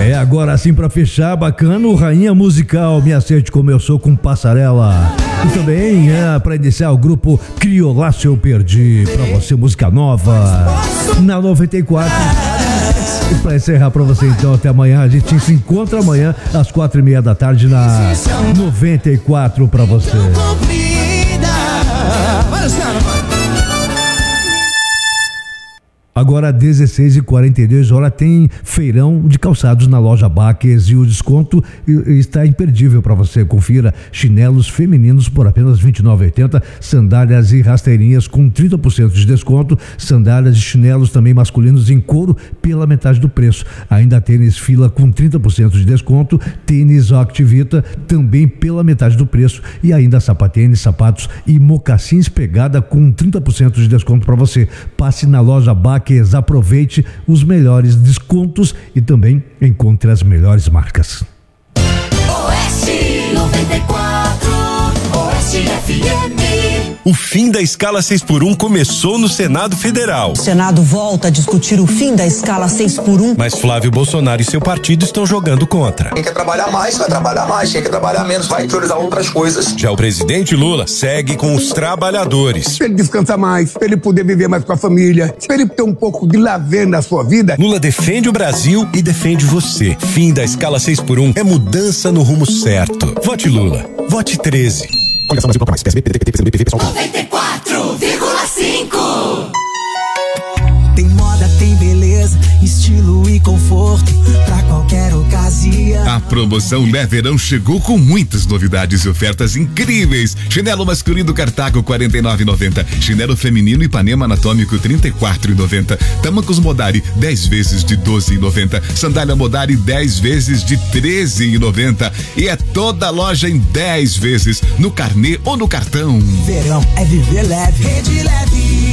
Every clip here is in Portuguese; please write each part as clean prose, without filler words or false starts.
Agora sim, pra fechar, bacana, o Rainha Musical, Me Aceite Como Eu Sou, com Passarela. E também, pra iniciar, o grupo Criolaço Eu Perdi, pra você, música nova, na 94. E pra encerrar pra você, então, até amanhã, a gente se encontra amanhã, às 4:30 da tarde, na 94 pra você. Agora, 16h42, hora, tem feirão de calçados na loja Baques e o desconto está imperdível para você. Confira: chinelos femininos por apenas R$ 29,80, sandálias e rasteirinhas com 30% de desconto, sandálias e chinelos também masculinos em couro pela metade do preço. Ainda tênis Fila com 30% de desconto, tênis Activita também pela metade do preço e ainda sapatênis, sapatos e mocassins Pegada com 30% de desconto para você. Passe na loja Baques, aproveite os melhores descontos e também encontre as melhores marcas. Oeste 94, Oeste FM. O fim da escala 6x1 começou no Senado Federal. O Senado volta a discutir o fim da escala 6x1. Mas Flávio Bolsonaro e seu partido estão jogando contra. Quem quer trabalhar mais, vai trabalhar mais. Quem quer trabalhar menos, vai priorizar outras coisas. Já o presidente Lula segue com os trabalhadores. Pra ele descansar mais, pra ele poder viver mais com a família, pra ele ter um pouco de lazer na sua vida. Lula defende o Brasil e defende você. Fim da escala 6x1 é mudança no rumo certo. Vote Lula. Vote 13. Coligação Brasil mais. PSB, PDT, PCdoB, PV, PSOL. 94,5. Tem moda, tem beleza, estilo e conforto pra qualquer ocasião. A promoção Lé Verão chegou com muitas novidades e ofertas incríveis. Chinelo masculino Cartago R$ 49,90. Chinelo feminino Ipanema Anatômico R$ 34,90. Tamancos Modari 10 vezes de R$ 12,90. Sandália Modari 10 vezes de R$ 13,90. E é toda a loja em 10 vezes no carnê ou no cartão. Verão é viver leve. Rede Leve.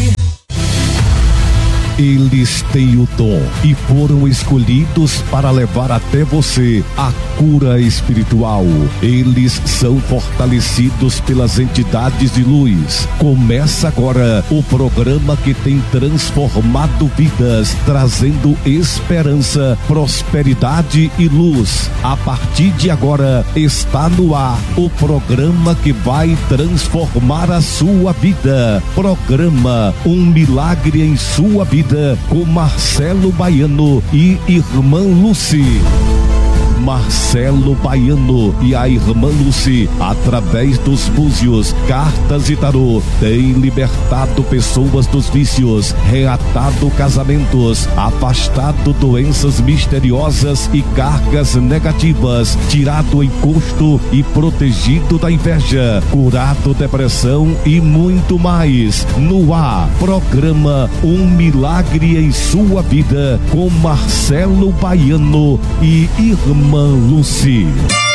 Eles têm o dom e foram escolhidos para levar até você a cura espiritual. Eles são fortalecidos pelas entidades de luz. Começa agora o programa que tem transformado vidas, trazendo esperança, prosperidade e luz. A partir de agora está no ar o programa que vai transformar a sua vida. Programa Um Milagre em Sua Vida, com Marcelo Baiano e Irmã Lucy. Marcelo Baiano e a Irmã Lucy, através dos búzios, cartas e tarô, têm libertado pessoas dos vícios, reatado casamentos, afastado doenças misteriosas e cargas negativas, tirado encosto e protegido da inveja, curado depressão e muito mais. No ar, programa Um Milagre em Sua Vida, com Marcelo Baiano e Irmã Lucy.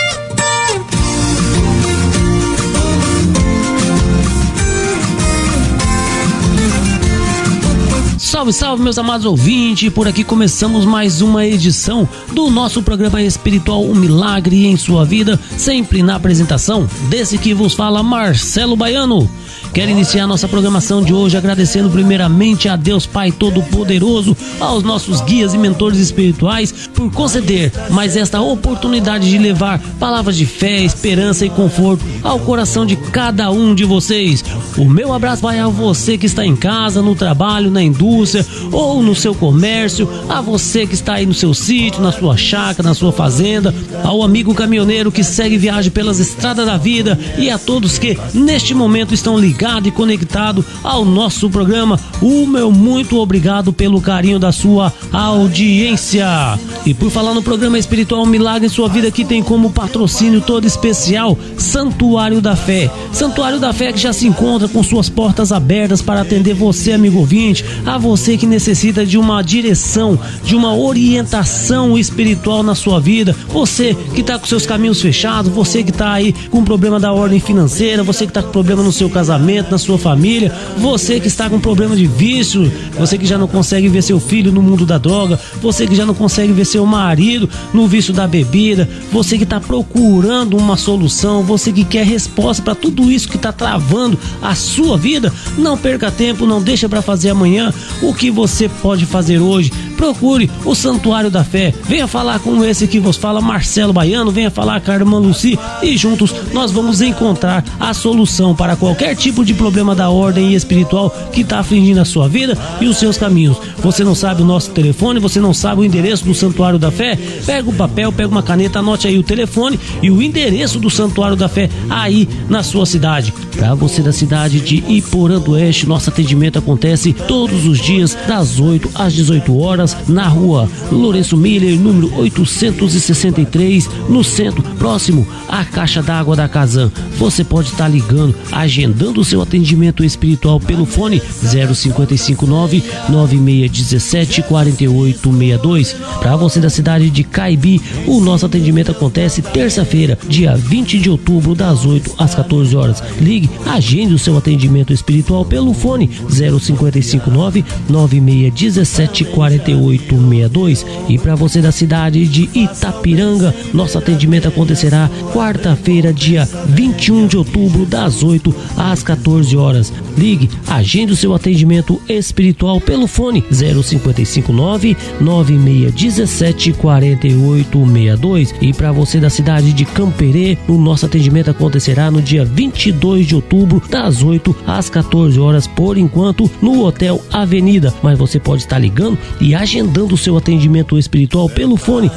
Salve, salve, meus amados ouvintes, por aqui começamos mais uma edição do nosso programa espiritual Um Milagre em Sua Vida, sempre na apresentação desse que vos fala, Marcelo Baiano. Quero iniciar nossa programação de hoje agradecendo primeiramente a Deus Pai Todo-Poderoso, aos nossos guias e mentores espirituais por conceder mais esta oportunidade de levar palavras de fé, esperança e conforto ao coração de cada um de vocês. O meu abraço vai a você que está em casa, no trabalho, na indústria ou no seu comércio, a você que está aí no seu sítio, na sua chácara, na sua fazenda, ao amigo caminhoneiro que segue viagem pelas estradas da vida e a todos que neste momento estão ligados e conectado ao nosso programa. O meu muito obrigado pelo carinho da sua audiência. E por falar no programa espiritual Um Milagre em Sua Vida, que tem como patrocínio todo especial Santuário da Fé. Santuário da Fé que já se encontra com suas portas abertas para atender você, amigo ouvinte, a você que necessita de uma direção, de uma orientação espiritual na sua vida, você que está com seus caminhos fechados, você que está aí com problema da ordem financeira, você que está com problema no seu casamento, na sua família, você que está com problema de vício, você que já não consegue ver seu filho no mundo da droga, você que já não consegue ver seu marido no vício da bebida, você que está procurando uma solução, você que quer resposta para tudo isso que está travando a sua vida, não perca tempo, não deixa para fazer amanhã. O que você pode fazer hoje? procure o Santuário da Fé. Venha falar com esse que vos fala, Marcelo Baiano, venha falar com a irmã Lucy e juntos nós vamos encontrar a solução para qualquer tipo de problema da ordem espiritual que está afligindo a sua vida e os seus caminhos. Você não sabe o nosso telefone, você não sabe o endereço do Santuário da Fé? Pega o papel, pega uma caneta, anote aí o telefone e o endereço do Santuário da Fé aí na sua cidade. Para você da cidade de Iporã do Oeste, nosso atendimento acontece todos os dias das 8 às 18 horas na rua Lourenço Miller, número 863, no centro, próximo à caixa d'água da Casan. Você pode estar ligando, agendando o seu atendimento espiritual pelo fone 0559-9617-4862. Para você da cidade de Caibi, o nosso atendimento acontece terça-feira, dia 20 de outubro, das 8 às 14 horas. Ligue, agende o seu atendimento espiritual pelo fone 0559-9617-4862. E para você da cidade de Itapiranga, nosso atendimento acontecerá quarta-feira, dia 21 de outubro, das 8 às 14 horas. Ligue, agende o seu atendimento espiritual pelo fone 0559-9617-4862. E para você da cidade de Camperê, o nosso atendimento acontecerá no dia 22 de outubro, das 8 às 14 horas, por enquanto, no Hotel Avenida. Mas você pode estar ligando e agendando o seu atendimento espiritual pelo fone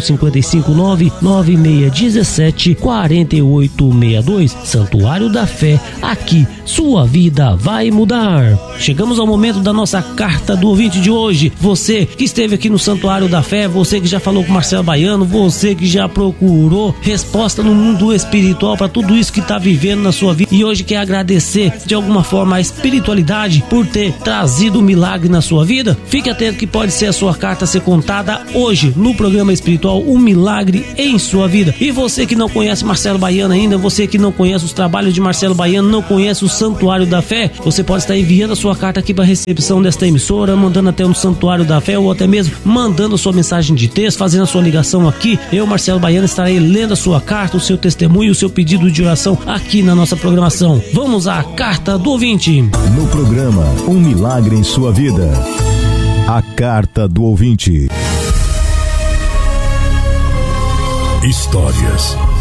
0559-9617-4862. Santuário da Fé, aqui sua vida vai mudar. Chegamos ao momento da nossa carta do ouvinte de hoje. Você que esteve aqui no Santuário da Fé, você que já falou com Marcelo Baiano, você que já procurou resposta no mundo espiritual para tudo isso que está vivendo na sua vida e hoje quer agradecer de alguma forma a espiritualidade por ter trazido um milagre na sua vida, fique atento que pode ser a sua carta a ser contada hoje no programa espiritual Um Milagre em Sua Vida. E você que não conhece Marcelo Baiano ainda, você que não conhece os trabalhos de Marcelo Baiano, não conhece o Santuário da Fé, você pode estar enviando a sua carta aqui para a recepção desta emissora, mandando até no Santuário da Fé ou até mesmo mandando a sua mensagem de texto, fazendo a sua ligação aqui. Eu, Marcelo Baiano, estarei lendo a sua carta, o seu testemunho, o seu pedido de oração aqui na nossa programação. Vamos à carta do ouvinte. No programa Um Milagre em Sua Vida, a carta do ouvinte. Histórias,